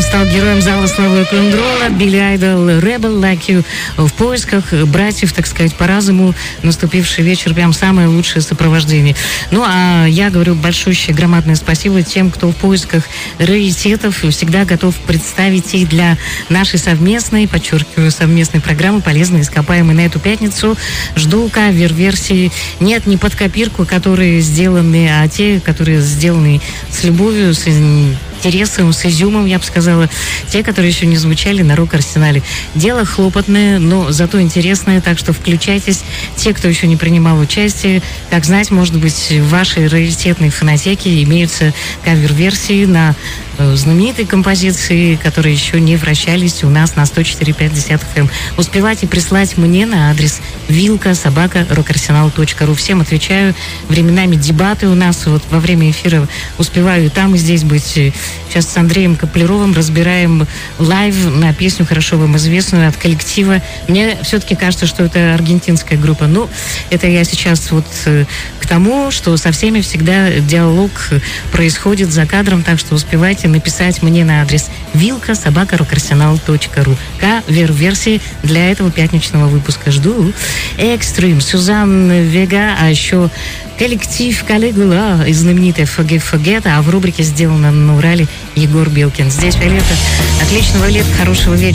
стал героем зала славы рок-н-ролла. Билли Айдол, Rebel Like You. В поисках братьев, так сказать, по разуму. Наступивший вечер, прям самое лучшее сопровождение. Ну, а я говорю большущее, громадное спасибо тем, кто в поисках раритетов и всегда готов представить их для нашей совместной, подчеркиваю, совместной программы «Полезные ископаемые» на эту пятницу. Жду кавер-версии. Нет, не под копирку, которые сделаны, а те, которые сделаны с любовью, с интересом, с изюмом, я бы сказала. Те, которые еще не звучали на рок-арсенале. Дело хлопотное, но зато интересное, так что включайтесь. Те, кто еще не принимал участие, как знать, может быть, в вашей раритетной фонотеке имеются кавер-версии на знаменитые композиции, которые еще не вращались у нас на 104.5 FM. Успевайте прислать мне на адрес vilka@rockarsenal.ru. Всем отвечаю. Временами дебаты у нас. Вот во время эфира успеваю и там, и здесь быть. Сейчас с Андреем Коплеровым разбираем лайв на песню, хорошо вам известную, от коллектива. Мне все-таки кажется, что это аргентинская группа. Ну, это я сейчас вот к тому, что со всеми всегда диалог происходит за кадром, так что успевайте написать мне на адрес vilka@rockarsenal.ru. Кавер-версии для этого пятничного выпуска. Жду. Экстрим, Сюзан Вега, а еще коллектив Калигула и знаменитая Forget, а в рубрике «Сделано на Урале» Егор Белкин. Здесь Виолетта. Отличного лета, хорошего вечера.